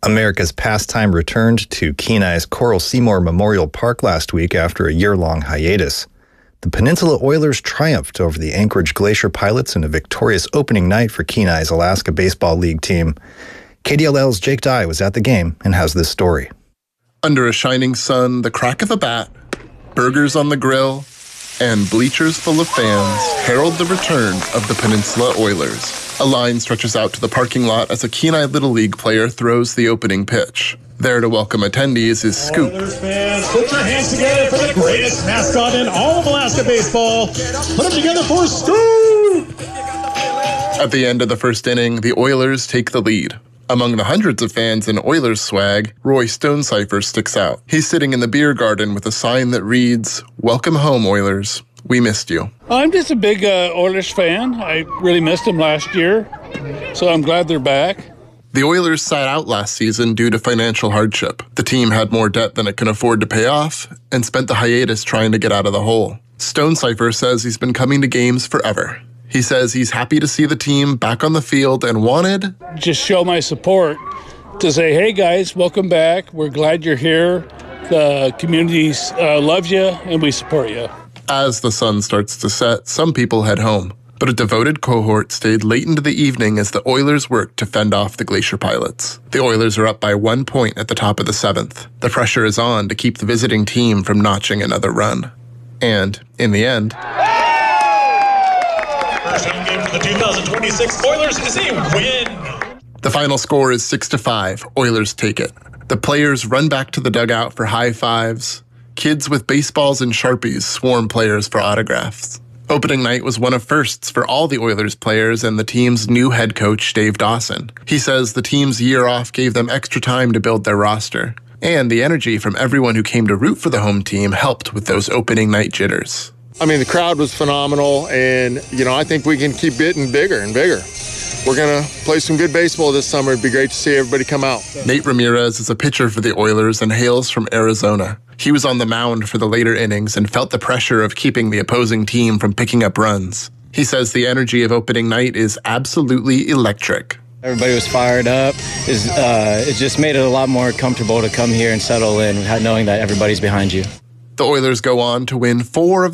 America's pastime returned to Kenai's Coral Seymour Memorial Park last week after a year-long hiatus. The Peninsula Oilers triumphed over the Anchorage Glacier Pilots in a victorious opening night for Kenai's Alaska Baseball League team. KDLL's Jake Dye was at the game and has this story. Under a shining sun, the crack of a bat, burgers on the grill, and bleachers full of fans herald the return of the Peninsula Oilers. A line stretches out to the parking lot as a Kenai Little League player throws the opening pitch. There to welcome attendees is Scoop. Oilers fans, put your hands together for the greatest mascot in all of Alaska baseball. Put them together for Scoop! At the end of the first inning, the Oilers take the lead. Among the hundreds of fans in Oilers swag, Roy Stonecipher sticks out. He's sitting in the beer garden with a sign that reads, "Welcome home, Oilers. We missed you." I'm just a big Oilers fan. I really missed them last year, so I'm glad they're back. The Oilers sat out last season due to financial hardship. The team had more debt than it can afford to pay off and spent the hiatus trying to get out of the hole. Stonecipher says he's been coming to games forever. He says he's happy to see the team back on the field and wanted just show my support to say, hey guys, welcome back. We're glad you're here. The community loves you and we support you. As the sun starts to set, some people head home. But a devoted cohort stayed late into the evening as the Oilers worked to fend off the Glacier Pilots. The Oilers are up by 1 point at the top of the 7th. The pressure is on to keep the visiting team from notching another run. And, in the end, First home game for the 2026 Oilers is a win. The final score is 6-5. Oilers take it. The players run back to the dugout for high fives. Kids with baseballs and Sharpies swarm players for autographs. Opening night was one of firsts for all the Oilers players and the team's new head coach, Dave Dawson. He says the team's year off gave them extra time to build their roster. And the energy from everyone who came to root for the home team helped with those opening night jitters. I mean, the crowd was phenomenal, and, I think we can keep getting bigger and bigger. We're going to play some good baseball this summer. It'd be great to see everybody come out. Nate Ramirez is a pitcher for the Oilers and hails from Arizona. He was on the mound for the later innings and felt the pressure of keeping the opposing team from picking up runs. He says the energy of opening night is absolutely electric. Everybody was fired up. It just made it a lot more comfortable to come here and settle in, knowing that everybody's behind you. The Oilers go on to win 4 of